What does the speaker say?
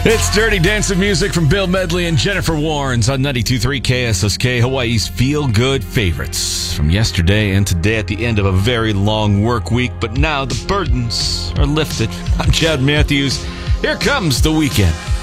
It's Dirty Dancing music from Bill Medley and Jennifer Warnes on 92.3 KSSK, Hawaii's feel-good favorites from yesterday and today at the end of a very long work week. But now the burdens are lifted. I'm Chad Matthews. Here comes the weekend.